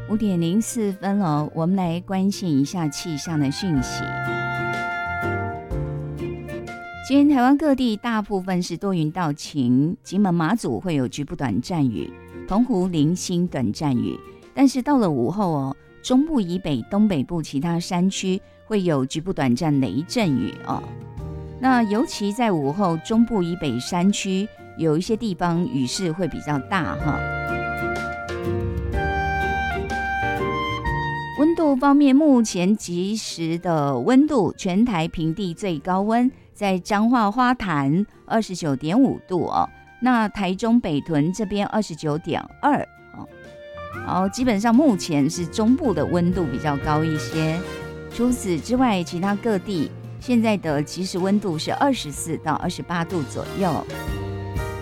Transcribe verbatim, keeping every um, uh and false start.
五点零四分了，我们来关心一下气象的讯息。今天台湾各地大部分是多云到晴，金门马祖会有局部短暂雨，澎湖零星短暂雨。但是到了午后哦，中部以北、东北部其他山区会有局部短暂雷阵雨哦。那尤其在午后，中部以北山区有一些地方雨势会比较大哈。温度方面，目前即时的温度，全台平地最高温在彰化花坛二十九点五度哦，那台中北屯这边二十九点二哦。好，基本上目前是中部的温度比较高一些。除此之外，其他各地现在的即时温度是二十四到二十八度左右。